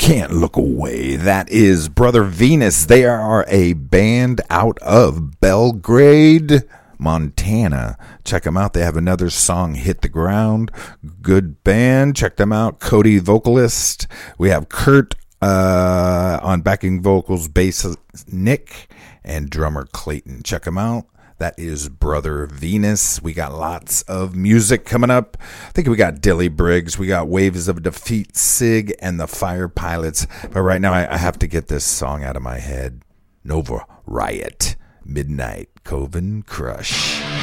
Can't Look Away. That is Brother Venus. They are a band out of Belgrade, Montana. Check them out. They have another song, Hit the Ground. Good band. Check them out. Cody, vocalist. We have Kurt on backing vocals, bass Nick, and drummer Clayton. Check them out. That is Brother Venus. We got lots of music coming up. I think we got Dilly Briggs. We got Waves of Defeat, Sig, and the Fire Pilots. But right now, I have to get this song out of my head. Nova Riot, Midnight Coven Crush.